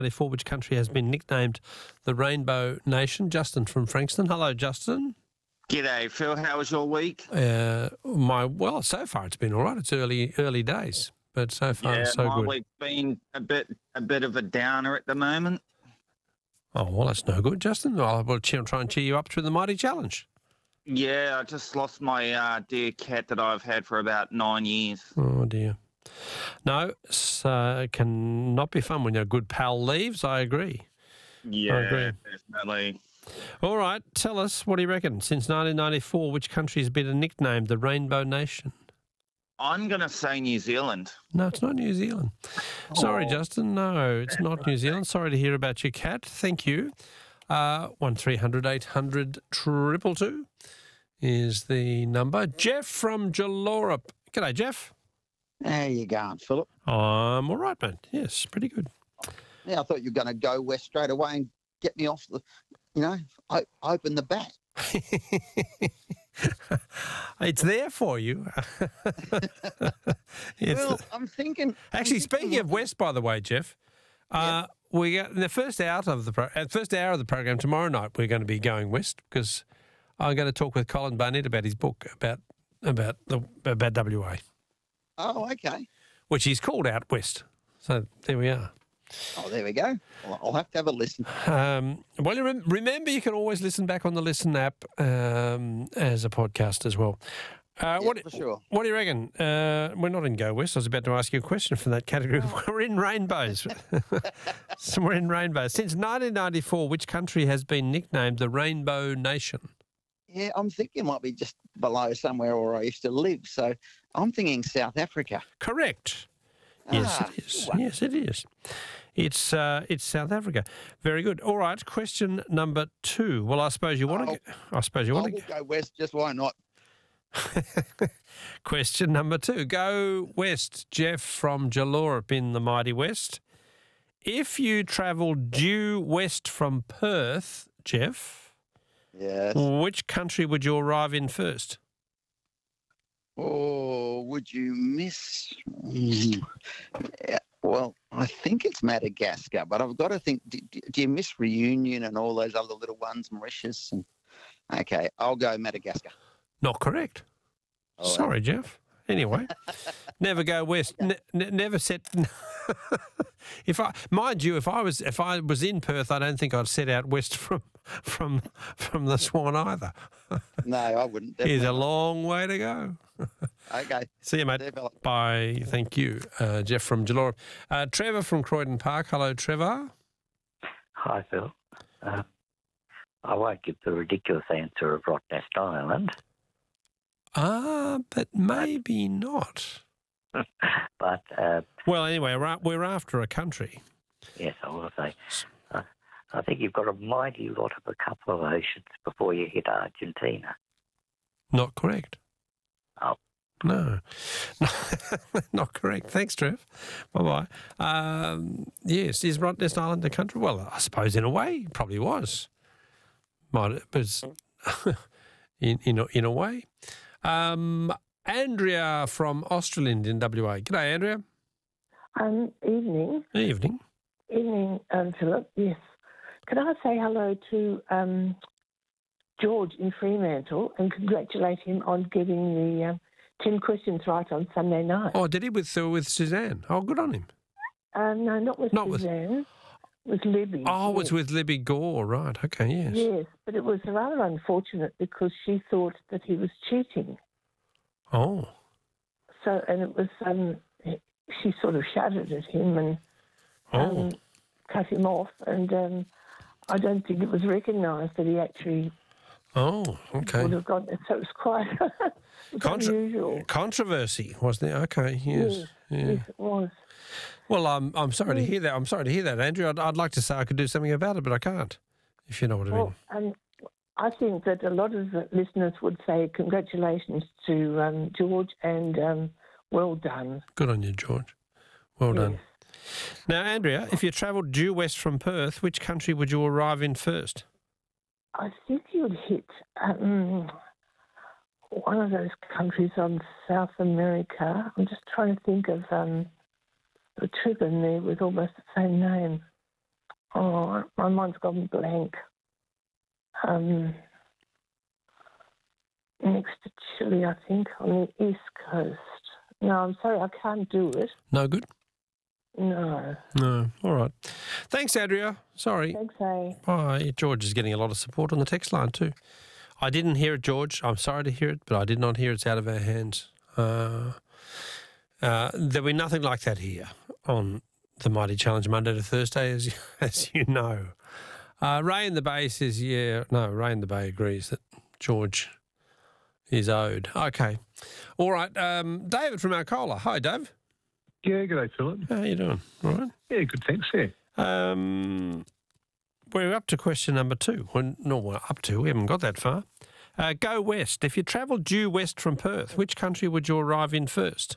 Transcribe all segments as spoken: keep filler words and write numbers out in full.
ninety-four, which country has been nicknamed the Rainbow Nation? Justin from Frankston. Hello, Justin. G'day, Phil. How was your week? Uh, my well, so far it's been all right. It's early early days, but so far yeah, so my good. week's been a bit a bit of a downer at the moment. Oh, well, that's no good, Justin. I'll, I'll try and cheer you up through the Mighty Challenge. Yeah, I just lost my uh, dear cat that I've had for about nine years. Oh, dear. No, so it can not be fun when your good pal leaves. I agree. Yeah, I agree. definitely. All right, tell us, what do you reckon? Since nineteen ninety-four, which country has been nicknamed the Rainbow Nation? I'm going to say New Zealand. No, it's not New Zealand. Sorry, Oh. Justin. No, it's not New Zealand. Sorry to hear about your cat. Thank you. Uh, one three hundred eight hundred two two two is the number. Jeff from Jalora. G'day, Jeff. How you going, Philip? I'm all right, mate. Yes, pretty good. Yeah, I thought you were going to go west straight away and get me off the, you know, I, open the bat. It's there for you. It's Well, the- I'm thinking. Actually, I'm speaking thinking, of West, by the way, Jeff, uh, we got the first out of the pro- uh, first hour of the program tomorrow night. We're going to be going west because I'm going to talk with Colin Barnett about his book about about the about W A, Oh, okay. which he's called Out West. So there we are. Oh, there we go. Well, I'll have to have a listen. Um, well, you rem- remember, you can always listen back on the Listen app um, as a podcast as well. Uh, Yeah, what, for sure. what do you reckon? Uh, we're not in Go West. I was about to ask you a question from that category. We're in rainbows. So we're in rainbows. Since nineteen ninety-four, which country has been nicknamed the Rainbow Nation? Yeah, I'm thinking it might be just below somewhere where I used to live. So I'm thinking South Africa. Correct. Yes, Ah, it is. what? Yes, it is. It's uh, it's South Africa. Very good. All right. Question number two. Well, I suppose you want to. I suppose you I want will to. go west, just why not? Question number two. Go west, Jeff from Jalorap in the mighty west. If you travel due west from Perth, Jeff, Yes. which country would you arrive in first? Or would you miss? Mm, yeah, well, I think it's Madagascar, but I've got to think. Do, do you miss Reunion and all those other little ones, Mauritius? And okay, I'll go Madagascar. Not correct. All right. Sorry, Jeff. Anyway, never go west. Ne- ne- never set. If I, mind you, if I was if I was in Perth, I don't think I'd set out west from from from the Swan either. No, I wouldn't. Here's definitely a not. long way to go. Okay. See you, mate. Develop. Bye. Thank you, uh, Jeff from Jalora. Uh, Trevor from Croydon Park. Hello, Trevor. Hi, Phil. Uh, I won't give the ridiculous answer of Rottnest Island, Ah, but maybe not. but uh, Well, anyway, we're, we're after a country. yes, I will say. Uh, I think you've got a mighty lot of a couple of oceans before you hit Argentina. Not correct. Oh. No, not correct. Thanks, Trev. Bye-bye. Um, yes, is Rottnest Island a country? Well, I suppose in a way, it probably was. Might, but it's in, in, a, in a way. Um, Andrea from Australand in W A. G'day, Andrea. Um, evening. Evening. Evening, um, Philip. Yes. Could I say hello to um, George in Fremantle and congratulate him on getting the um, ten questions right on Sunday night? Oh, did he with uh, with Suzanne? Oh, good on him. Um, no, not with Not with- Suzanne. With Libby. Oh, it was yes. with Libby Gore, right? Okay, yes. Yes, but it was rather unfortunate because she thought that he was cheating. Oh, So, and it was, um, she sort of shouted at him and um, oh, cut him off, and um, I don't think it was recognised that he actually oh. Okay. would have gone. So it was quite it was Contra- unusual. Controversy, wasn't there? Okay, yes. Yes, Yeah. yes, it was. Well, I'm I'm sorry to Mm. hear that. I'm sorry to hear that, Andrew. I'd, I'd like to say I could do something about it, but I can't. If you know what I mean. Well, um, I think that a lot of the listeners would say congratulations to um, George and um, well done. Good on you, George. Well done. Yes. Now, Andrea, if you travelled due west from Perth, which country would you arrive in first? I think you'd hit um, one of those countries on South America. I'm just trying to think of um, a trip in there with almost the same name. My mind's gone blank. Um, next to Chile, I think, on the east coast. No, I'm sorry, I can't do it. No good? No. No. All right. Thanks, Andrea. Sorry. Thanks, eh? Bye. George is getting a lot of support on the text line too. I didn't hear it, George. I'm sorry to hear it, but I did not hear it's out of our hands. Uh, uh, there'll be nothing like that here on the Mighty Challenge Monday to Thursday, as you, as you know. Uh, Ray in the Bay says, yeah, no, Ray in the Bay agrees that George is owed. Okay. All right. Um, David from Alcola. Hi, Dave. Yeah, good day, Philip. How you doing? All right. Yeah, good, thanks, yeah. Um, we're up to question number two. Well, no, we're up to. We haven't got that far. Uh, go west. If you travel due west from Perth, which country would you arrive in first?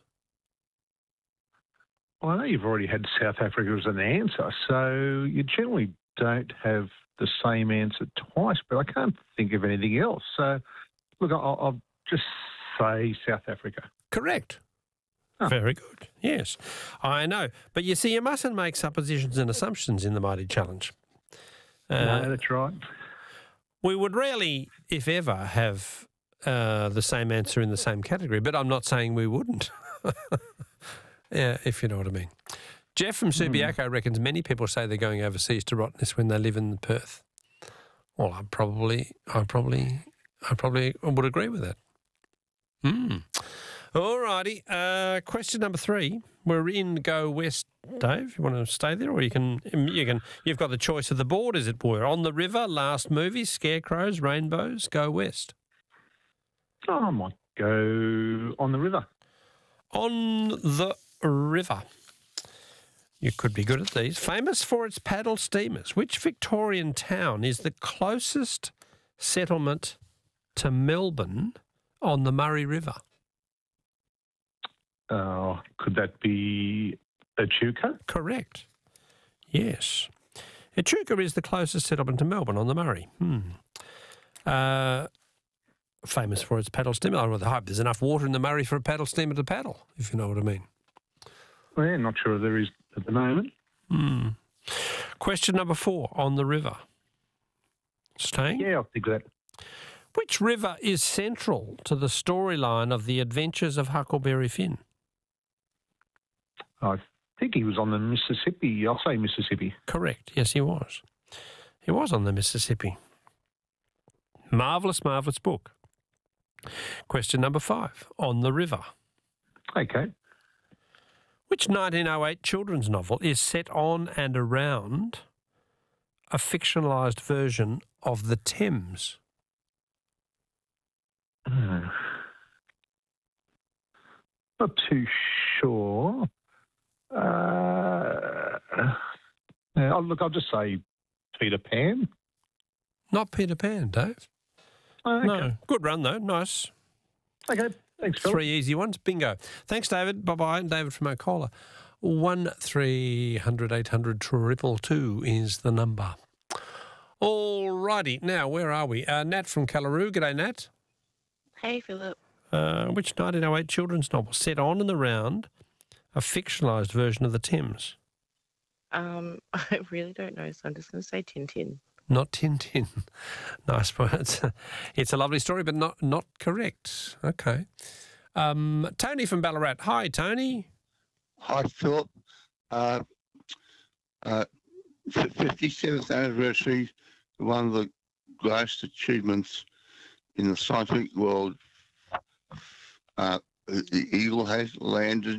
Well, I know you've already had South Africa as an answer, so you generally don't have the same answer twice, but I can't think of anything else. So, look, I'll, I'll just say South Africa. Correct. Oh. Very good. Yes, I know. But you see, you mustn't make suppositions and assumptions in the Mighty Challenge. Uh, No, that's right. We would rarely, if ever, have uh, the same answer in the same category, but I'm not saying we wouldn't. Yeah, if you know what I mean. Jeff from Subiaco mm. reckons many people say they're going overseas to Rottnest when they live in Perth. Well, I probably, I probably, I probably would agree with that. Hmm. All righty. Uh, question number three. We're in Go West, Dave. You want to stay there, or you can, you can. You've got the choice of the board, as it were. On the River, Last Movie, Scarecrows, Rainbows. Go West. Oh, I might go On the River. On the River. You could be good at these. Famous for its paddle steamers, which Victorian town is the closest settlement to Melbourne on the Murray River? Uh, could that be Echuca? Correct. Yes. Echuca is the closest settlement to Melbourne on the Murray. Hmm. Uh, famous for its paddle steamer. I would hope there's enough water in the Murray for a paddle steamer to paddle, if you know what I mean. Well, yeah, not sure if there is at the moment. Hmm. Question number four, on the river. Staying? Yeah, I'll think of that. Which river is central to the storyline of The Adventures of Huckleberry Finn? I think he was on the Mississippi. I'll say Mississippi. Correct. Yes, he was. He was on the Mississippi. Marvellous, marvellous book. Question number five, on the river. Okay. Which nineteen oh eight children's novel is set on and around a fictionalised version of the Thames? Uh, not too sure. Uh, yeah, look, I'll just say Peter Pan. Not Peter Pan, Dave. Oh, okay. No. Good run, though. Nice. Okay. Thanks, Phil. Three easy ones. Bingo. Thanks, David. Bye-bye. David from Ocola. one three hundred eight hundred triple two is the number. All righty. Now, where are we? Uh, Nat from Callaroo. G'day, Nat. Hey, Philip. Uh, which nineteen oh eight children's novel set on and around a fictionalised version of the Thames? Um, I really don't know, so I'm just going to say Tintin. Not Tintin. Nice, but it's a, it's a lovely story, but not not correct. Okay. Um, Tony from Ballarat. Hi, Tony. Hi, Philip. Uh, uh, fifty-seventh anniversary, one of the greatest achievements in the scientific world. Uh, the Eagle has landed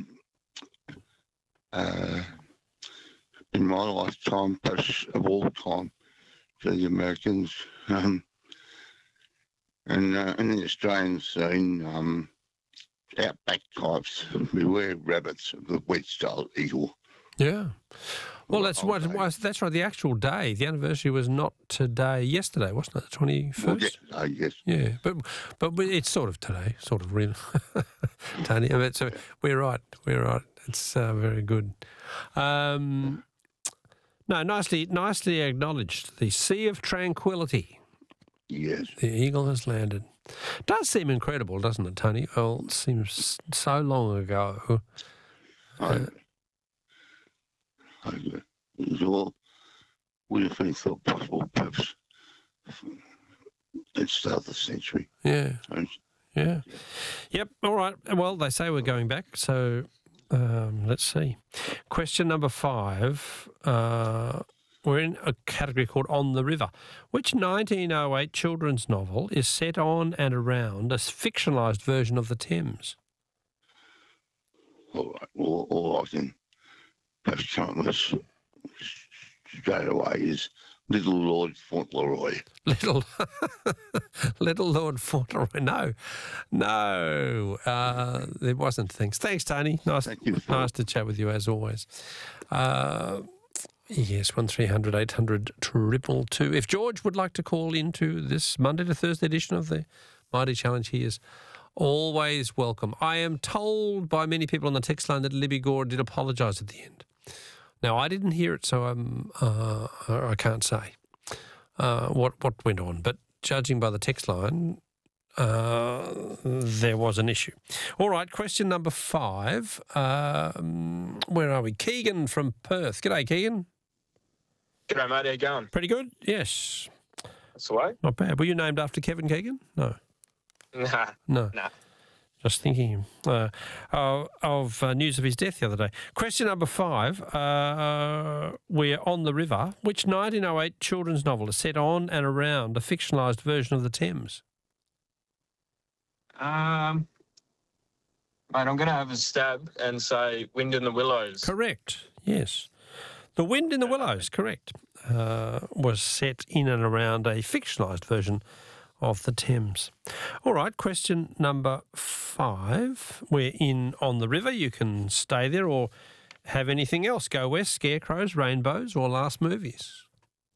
uh, in my lifetime, best of all time, for the Americans. Um, and uh, in the Australian scene, um, outback types, beware rabbits of the Wheatstar eagle. Yeah. Well, that's Well, what okay. was. That's right. The actual day, the anniversary was not today. Yesterday, wasn't it? The twenty Well, first. yes, uh, yes. Yeah, but but it's sort of today, sort of real, Tony. I mean, so we're right. We're right. It's uh, very good. Um, no, nicely, nicely acknowledged. The Sea of Tranquility. Yes. The Eagle has landed. Does seem incredible, doesn't it, Tony? Well, it seems so long ago. I, I, it was all would have been thought possible, perhaps, at the start of the century. Yeah. So, Yeah. Yep. All right. Well, they say we're going back, so um, let's see. Question number five. Uh, we're in a category called On the River. Which nineteen oh eight children's novel is set on and around a fictionalised version of the Thames? all right. All, all I can perhaps come up with straight away is Little Lord Fauntleroy. Little, Little Lord Fauntleroy. No, no, uh, there wasn't. Thanks, thanks, Tony. Nice, Thank you, Phil. nice to chat with you as always. Uh, yes, one three hundred eight hundred triple two. If George would like to call into this Monday to Thursday edition of the Mighty Challenge, he is always welcome. I am told by many people on the text line that Libby Gore did apologise at the end. Now, I didn't hear it, so I'm, uh, I can't say uh, what what went on. But judging by the text line, uh, there was an issue. All right, question number five. Um, where are we? Keegan from Perth. G'day, Keegan. G'day, mate. How you going? Pretty good? Yes. That's the way? Not bad. Were you named after Kevin Keegan? No. Nah. No. Nah. Just thinking uh, uh, of uh, news of his death the other day. Question number five. Uh, we're On the River. Which nineteen oh eight children's novel is set on and around a fictionalised version of the Thames? Um, mate, I'm going to have a stab and say Wind in the Willows. Correct. Yes. The Wind in the Willows, correct, uh, was set in and around a fictionalised version of the Thames. All right, question number five. We're in On the River. You can stay there or have anything else. Go West, Scarecrows, Rainbows, or Last Movies.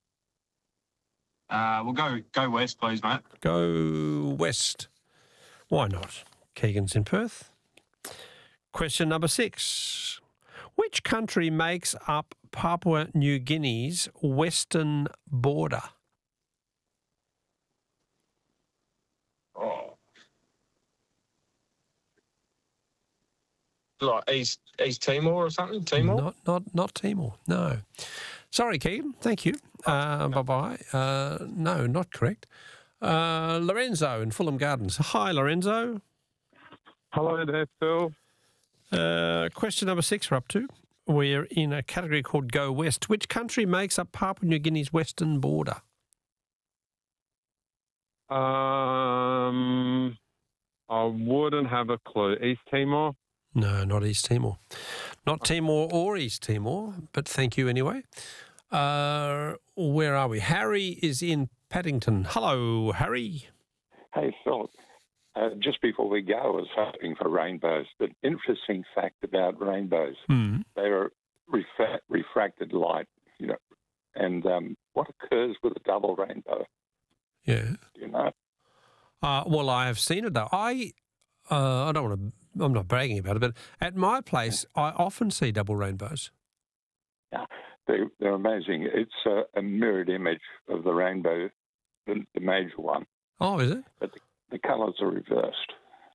Uh, we'll go go west, please, mate. Go West. Why not? Keegan's in Perth. Question number six. Which country makes up Papua New Guinea's western border? Oh. Like East East Timor or something? Timor? Not not not Timor. No. Sorry, Keegan. Thank you. Uh, bye bye. Uh, no, not correct. Uh, Lorenzo in Fulham Gardens. Hi, Lorenzo. Hello there, Phil. Uh, question number six we're up to. We're in a category called Go West. Which country makes up Papua New Guinea's western border? Um, I wouldn't have a clue. East Timor? No, not East Timor. Not Timor or East Timor, but thank you anyway. Uh, where are we? Harry is in Paddington. Hello, Harry. Hey, Philip. Uh, just before we go, I was hoping for rainbows. But interesting fact about rainbows, Mm. they are refra- refracted light, you know. And um, what occurs with a double rainbow? Yeah. Do you know? Uh, well, I have seen it though. I uh, I don't want to. I'm not bragging about it, but at my place, I often see double rainbows. Yeah, they, they're amazing. It's a, a mirrored image of the rainbow, the, the major one. Oh, is it? But the, the colours are reversed.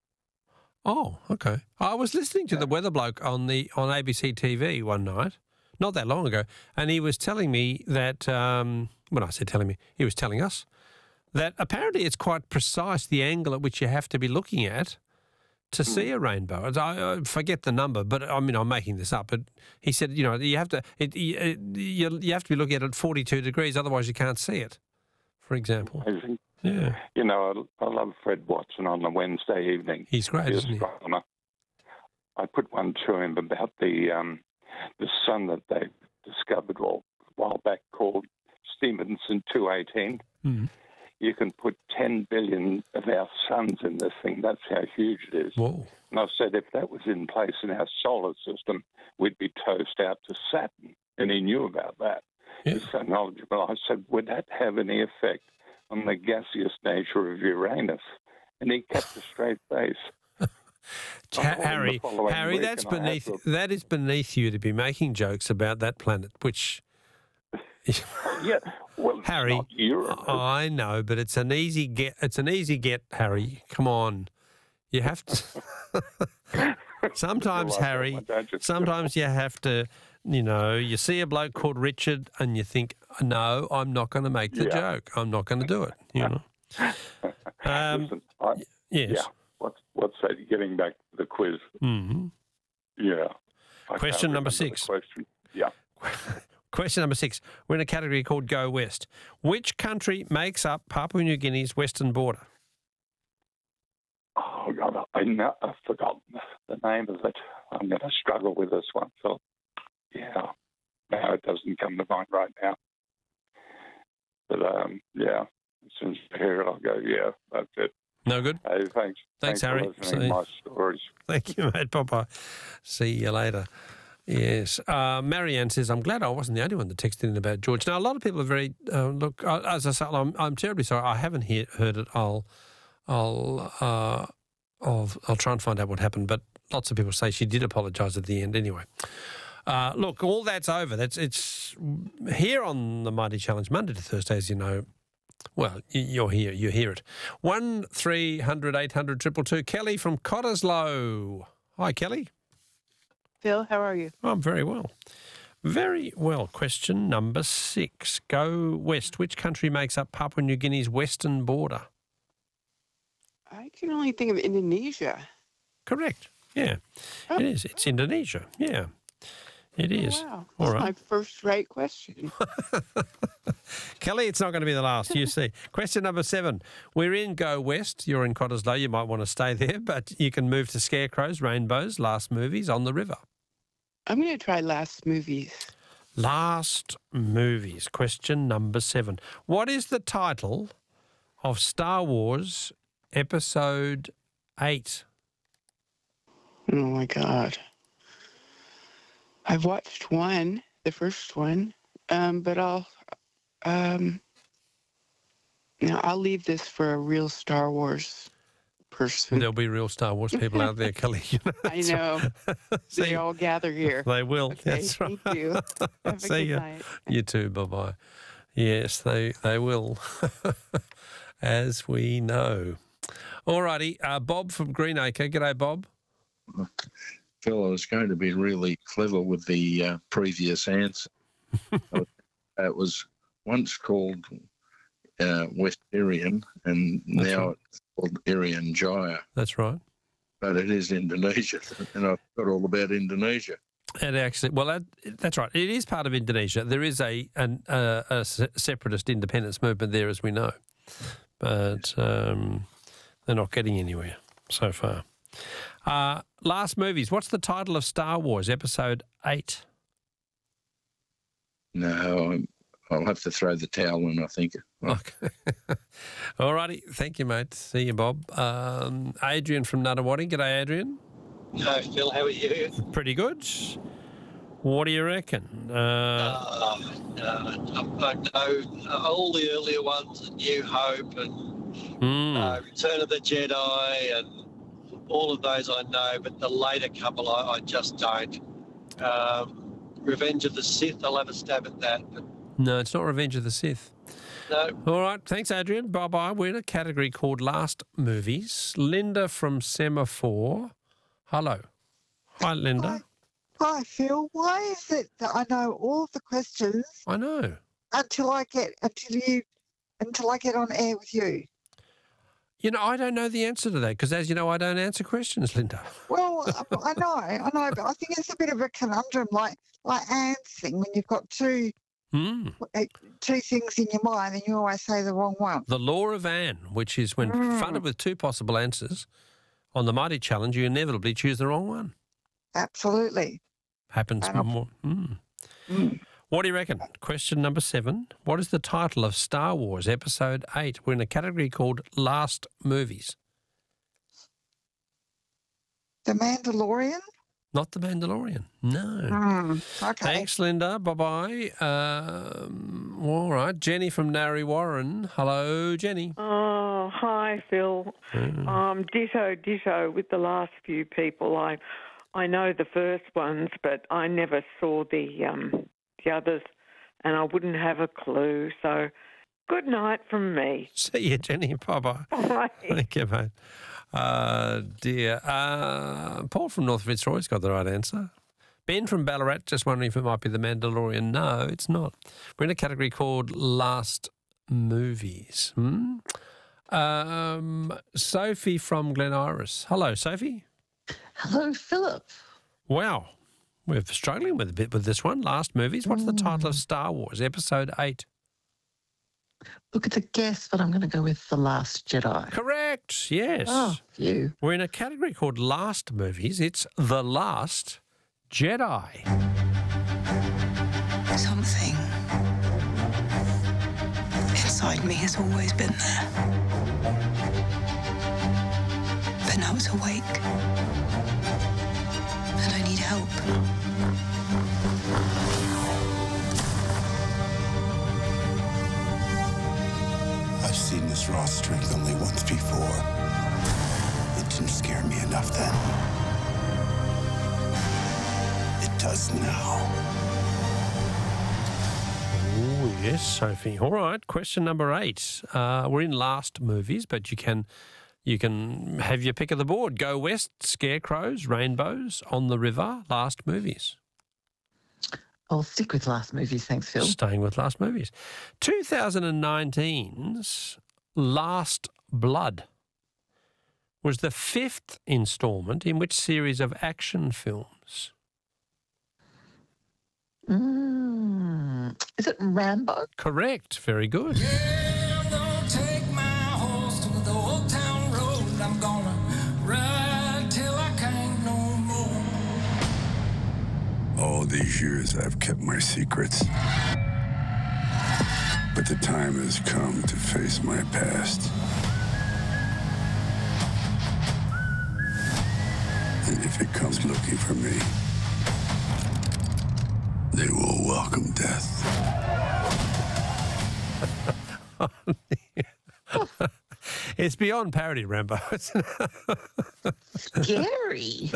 Oh, okay. I was listening to the weather bloke on the on A B C T V one night, not that long ago, and he was telling me that. Um, when I said telling me, he was telling us that apparently it's quite precise the angle at which you have to be looking at to see a rainbow. I, I forget the number, but I mean I'm making this up. But he said, you know, you have to it, it, you, you have to be looking at it at forty-two degrees, otherwise you can't see it. For example. Amazing. Yeah. You know, I, I love Fred Watson on the Wednesday evening. He's great, The isn't he? astronomer. I put one to him about the um, the sun that they discovered well, a while back called Stevenson two eighteen. Mm. You can put ten billion of our suns in this thing. That's how huge it is. Whoa. And I said, if that was in place in our solar system, we'd be toast out to Saturn. And he knew about that. Yeah. He's so knowledgeable. I said, would that have any effect on the gaseous nature of Uranus? And he kept a straight face. Ha- Harry, Harry, week that's and I had beneath to- that is beneath you to be making jokes about that planet, which Yeah, well, it's Harry, not Uranus. I know, but it's an easy get. It's an easy get, Harry. Come on, you have to. Sometimes, Like that Harry. one, don't you? Sometimes you have to you know, you see a bloke called Richard and you think, no, I'm not going to make the Yeah. joke. I'm not going to do it, you know. Um, Listen, I, yes. yeah. What's what's that? Getting back to the quiz. Mhm. Yeah. I Question can't number remember the six. Question. Yeah. Question number six. We're in a category called Go West. Which country makes up Papua New Guinea's western border? Oh God, I know, I've forgotten the name of it. I'm going to struggle with this one. So, yeah, no, it doesn't come to mind right now. But um, yeah, as soon as I hear it, I'll go, yeah, that's it. No good? Hey, thanks. Thanks, for Harry. listening See- to my stories. Thank you, mate. Bye-bye. See you later. Yes. Uh, Marianne says, I'm glad I wasn't the only one that texted in about George. Now, a lot of people are very, uh, look, uh, as I said, I'm, I'm terribly sorry. I haven't hear, heard it. I'll, I'll, uh, I'll, I'll try and find out what happened. But lots of people say she did apologise at the end anyway. Uh, look, all that's over. That's It's here on the Mighty Challenge, Monday to Thursday, as you know. Well, y- you're here. You hear it. One three hundred eight hundred two two two. Kelly from Cottesloe. Hi, Kelly. Phil, how are you? I'm very well. Very well. Question number six. Go west. Which country makes up Papua New Guinea's western border? I can only think of Indonesia. Correct. Yeah, it is. It's Indonesia. Yeah, it is. Oh, wow. All That's right. my first right question. Kelly, it's not going to be the last. You see. Question number seven. We're in Go West. You're in Cottesloe. You might want to stay there, but you can move to Scarecrows, Rainbows, Last Movies on the River. I'm going to try Last Movies. Last Movies. Question number seven. What is the title of Star Wars Episode eight? Oh, my God. I've watched one, the first one, um, but I'll, um, you know, I'll leave this for a real Star Wars person. There'll be real Star Wars people out there, Kelly. You know, I know. They all gather here. They will. Okay, That's right. thank you. Have a See good ya. night. You too. Bye bye. Yes, they they will, as we know. All righty. Uh, Bob from Greenacre. G'day, Bob. Phil, I was going to be really clever with the uh, previous answer. It was once called uh, West Irian, and That's now right. it's called Irian Jaya. That's right. But it is Indonesia, and I've got all about Indonesia. It actually, well, that, that's right. It is part of Indonesia. There is a an, uh, a se- separatist independence movement there, as we know, but um, they're not getting anywhere so far. Uh, last movies. What's the title of Star Wars Episode eight? No, I'm- I'll have to throw the towel in, I think. Okay. All righty. Thank you, mate. See you, Bob. Um, Adrian from Nuttawading. G'day, Adrian. Hi, Phil. How are you? Pretty good. What do you reckon? Uh, Uh, uh, I know all the earlier ones, New Hope and hmm. uh, Return of the Jedi, and all of those I know, but the later couple I, I just don't. Um, Revenge of the Sith, I'll have a stab at that. But No, it's not Revenge of the Sith. no, All right. Thanks, Adrian. Bye-bye. We're in a category called Last Movies. Linda from Semaphore. Hello. Hi, Linda. Hi, Phil. Why is it that I know all the questions I know. until I get until you until I get on air with you? You know, I don't know the answer to that because, as you know, I don't answer questions, Linda. Well, I I know, I know, but I think it's a bit of a conundrum, like like Anne's thing, when you've got two Hmm. uh, two things in your mind and you always say the wrong one. The law of Anne, which is when Mm. funded with two possible answers on the Mighty Challenge, you inevitably choose the wrong one. Absolutely. Happens And I've- more. Mm. Mm. What do you reckon? Question number seven. What is the title of Star Wars Episode eight? We're in a category called Last Movies. The Mandalorian? Not The Mandalorian. No. Mm, okay. Thanks, Linda. Bye-bye. Um, all right. Jenny from Narry Warren. Hello, Jenny. Oh, hi, Phil. Mm. Um, ditto, ditto with the last few people. I, I know the first ones, but I never saw the um, the others, and I wouldn't have a clue. So, good night from me. See you, Jenny. Bye-bye. Bye. Thank you, mate. Uh, dear. Uh, Paul from North Fitzroy's got the right answer. Ben from Ballarat, just wondering if it might be The Mandalorian. No, it's not. We're in a category called Last Movies. Hmm? Um, Sophie from Glen Iris. Hello, Sophie. Hello, Philip. Wow. We're struggling with a bit with this one. Last Movies. What's the title of Star Wars, Episode eight? Look, it's a guess, but I'm going to go with The Last Jedi. Correct, yes. Oh, you. We're in a category called Last Movies. It's The Last Jedi. Something inside me has always been there. But now it's awake. And I need help. I've seen this raw strength only once before. It didn't scare me enough then. It does now. Oh, yes, Sophie. All right, question number eight. Uh, we're in Last Movies, but you can you can have your pick of the board. Go West, Scarecrows, Rainbows, On the River, Last Movies. I'll stick with Last Movies, thanks, Phil. Staying with Last Movies. twenty nineteen's Last Blood was the fifth instalment in which series of action films? Mm, is it Rambo? Correct. Very good. Take my horse to the old town road. I'm gonna ride till I can't no more. All these years I've kept my secrets. But the time has come to face my past. And if it comes looking for me, they will welcome death. It's beyond parody, Rambo. Scary.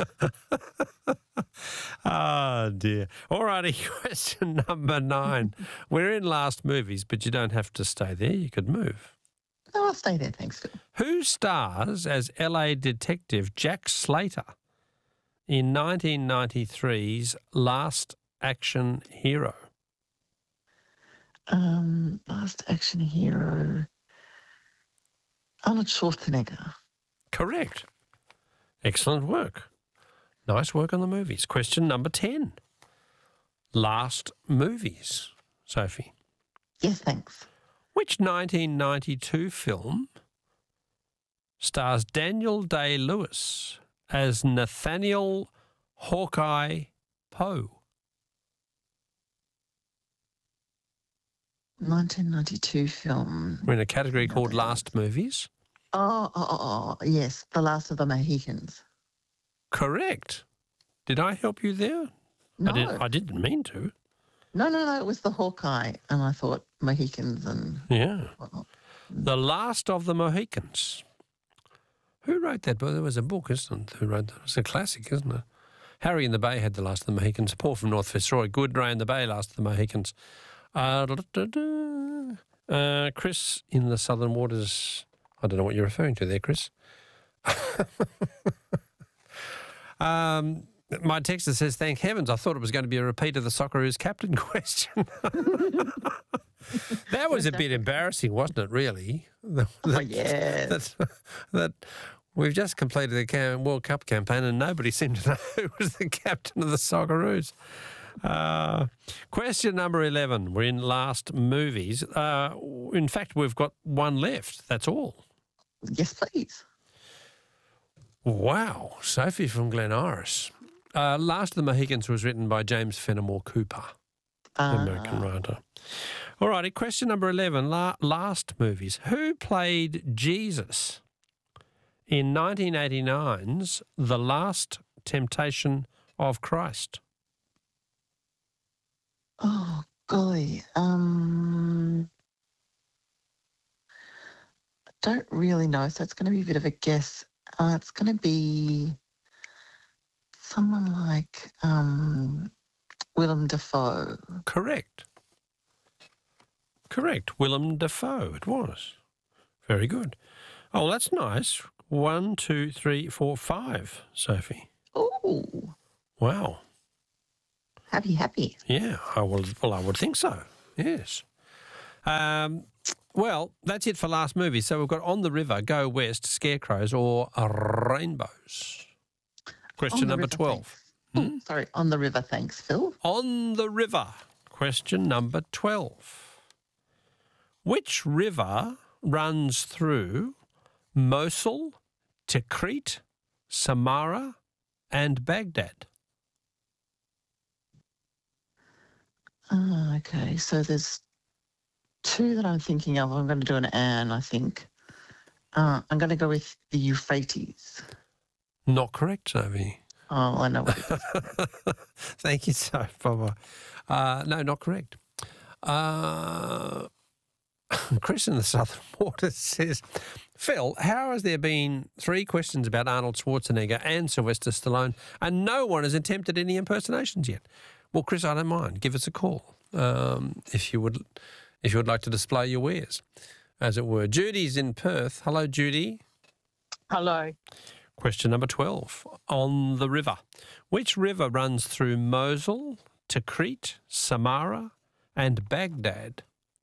Oh, dear. All righty, question number nine. We're in Last Movies, but you don't have to stay there. You could move. No, I'll stay there, thanks, Phil. Who stars as L A detective Jack Slater in nineteen ninety-three's Last Action Hero? Um, Last Action Hero. Arnold Schwarzenegger. Correct. Excellent work. Nice work on the movies. Question number ten. Last Movies, Sophie. Yes, thanks. Which nineteen ninety-two film stars Daniel Day-Lewis as Nathaniel Hawkeye Poe? nineteen ninety-two film. We're in a category called Last Movies. Oh, oh, oh, oh, yes, The Last of the Mohicans. Correct. Did I help you there? No. I, did, I didn't mean to. No, no, no, it was the Hawkeye, and I thought Mohicans and Yeah. whatnot. The Last of the Mohicans. Who wrote that book? There was a book, isn't it? Who wrote that? It's a classic, isn't it? Harry in the Bay had The Last of the Mohicans. Paul from North Fitzroy. Good Ray in the Bay, Last of the Mohicans. Uh, da, da, da. Uh, Chris in the Southern Waters. I don't know what you're referring to there, Chris. um, my texter says, thank heavens, I thought it was going to be a repeat of the Socceroos captain question. That was a bit embarrassing, wasn't it, really? That, Oh, yeah. That, that we've just completed the cam- World Cup campaign and nobody seemed to know who was the captain of the Socceroos. Uh, question number eleven. We're in Last Movies. Uh, in fact, we've got one left. That's all. Yes, please. Wow. Sophie from Glen Iris. Uh, Last of the Mohicans was written by James Fenimore Cooper, the Ah. American writer. All righty, question number eleven. La- last Movies. Who played Jesus in nineteen eighty-nine's The Last Temptation of Christ? Oh, golly. Um, I don't really know, so it's going to be a bit of a guess. Uh, it's going to be someone like um, Willem Dafoe. Correct. Correct. Willem Dafoe, it was. Very good. Oh, that's nice. One, two, three, four, five, Sophie. Oh. Wow. Happy, happy. Yeah, I will, well, I would think so, yes. Um, well, that's it for last movie. So we've got On the River, Go West, Scarecrows or Rainbows. Question On the number river, twelve. thanks. Oh, sorry, On the River, thanks, Phil. On the River. Question number twelve. Which river runs through Mosul, Tikrit, Samarra and Baghdad? Ah, okay, so there's two that I'm thinking of. I'm going to do an Anne, I think. Uh, I'm going to go with the Euphrates. Not correct, Sophie. Oh, I know what it is. Thank you, so bye-bye. Uh, no, not correct. Uh, Chris in the Southern Waters says, Phil, how has there been three questions about Arnold Schwarzenegger and Sylvester Stallone and no one has attempted any impersonations yet? Well, Chris, I don't mind. Give us a call um, if you would if you would like to display your wares, as it were. Judy's in Perth. Hello, Judy. Hello. Question number twelve. On the river. Which river runs through Mosul, Tikrit, Samarra and Baghdad?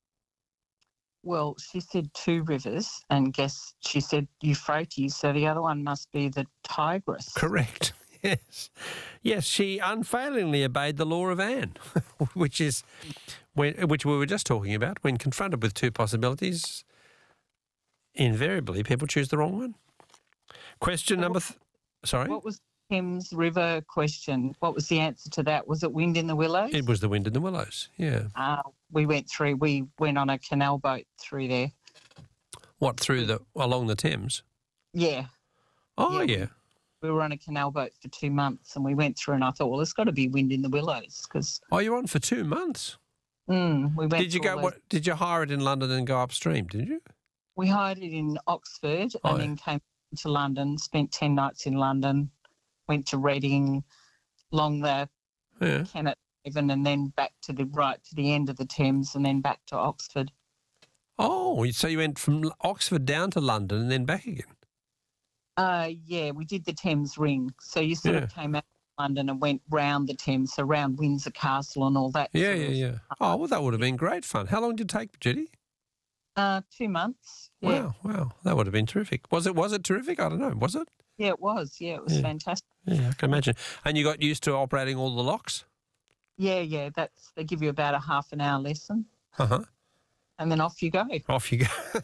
Well, she said two rivers, and guess she said Euphrates, so the other one must be the Tigris. Correct. Yes. Yes, she unfailingly obeyed the law of Anne, which is when, which we were just talking about. When confronted with two possibilities, invariably people choose the wrong one. Question number... Th- sorry? What was Thames River question? What was the answer to that? Was it Wind in the Willows? It was the Wind in the Willows, yeah. Uh, we went through, we went on a canal boat through there. What, through the, along the Thames? Yeah. Oh, yeah. yeah. We were on a canal boat for two months and we went through and I thought, well, it's got to be Wind in the Willows because... Oh, you're on for two months? Mm, we went Did you to go? all What, those- did you hire it in London and go upstream, did you? We hired it in Oxford Oh, and yeah. then came to London, spent ten nights in London, went to Reading, along the Yeah. Kennet Haven and then back to the right to the end of the Thames and then back to Oxford. Oh, so you went from Oxford down to London and then back again? Uh, yeah, we did the Thames Ring. So you sort Yeah. of came out of London and went round the Thames, so round Windsor Castle and all that. Yeah, sort yeah, of- yeah. Oh, well, that would have been great fun. How long did it take, Judy? Uh, two months. Yeah. Wow, wow. That would have been terrific. Was it Was it terrific? I don't know. Was it? Yeah, it was. Yeah, it was Yeah. fantastic. Yeah, I can imagine. And you got used to operating all the locks? Yeah, yeah. That's they give you about a half an hour lesson, Uh-huh. and then off you go. Off you go.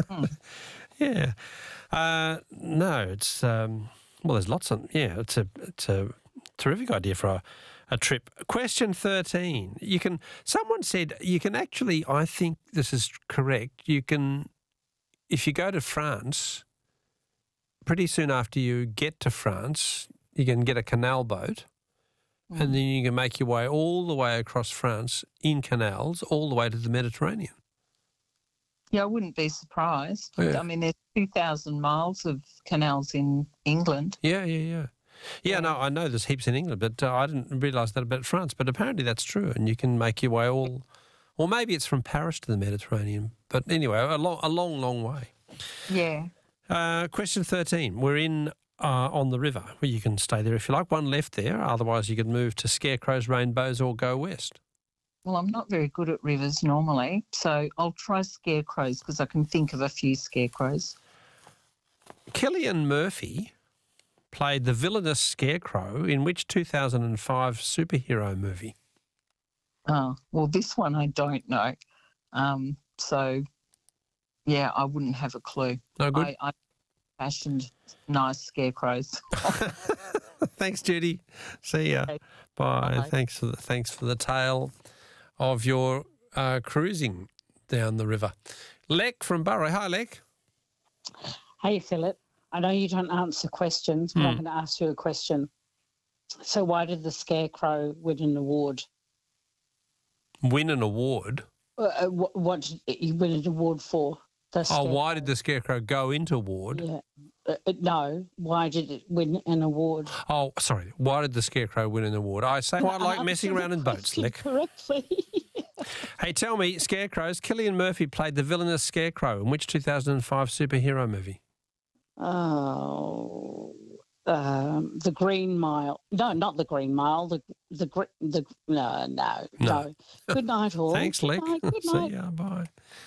Yeah. Uh, no, it's, um, well, there's lots of, yeah, it's a, it's a terrific idea for a, a trip. Question thirteen. You can, someone said you can actually, I think this is correct, you can, if you go to France, pretty soon after you get to France, you can get a canal boat and then you can make your way all the way across France in canals, all the way to the Mediterranean. Yeah, I wouldn't be surprised. Yeah. I mean, there's two thousand miles of canals in England. Yeah, yeah, yeah. Yeah, no, I know there's heaps in England, but uh, I didn't realise that about France. But apparently that's true, and you can make your way all, or maybe it's from Paris to the Mediterranean. But anyway, a long, a long, long way. Yeah. Uh, question thirteen. We're in uh, On the River, where you can stay there if you like. One left there. Otherwise, you could move to Scarecrows, Rainbows, or Go West. Well, I'm not very good at rivers normally, so I'll try Scarecrows because I can think of a few scarecrows. Cillian Murphy played the villainous Scarecrow in which two thousand five superhero movie? Oh, well, this one I don't know. Um, so, yeah, I wouldn't have a clue. No good? I, I fashioned nice scarecrows. Thanks, Judy. See ya. Okay. Bye. Bye. Thanks for the thanks for the tale of your uh, cruising down the river. Lek from Burrow. Hi, Lek. Hey, Philip. I know you don't answer questions, but I'm Hmm. going to ask you a question. So, why did the Scarecrow win an award? Win an award. Uh, uh, what, what did he win an award for? The Oh, Scarecrow. why did the Scarecrow go into award? Yeah. Uh, uh, no, why did it win an award? Oh, sorry. Why did the Scarecrow win an award? I say quite like messing around in boats, Lek. Correctly. Hey, tell me, Scarecrows, Cillian Murphy played the villainous Scarecrow in which two thousand five superhero movie? Oh, um, the Green Mile. No, not the Green Mile. The the gr- the no no no. No. Good night, all. Thanks, Good Lick. night, good See night. ya. Bye.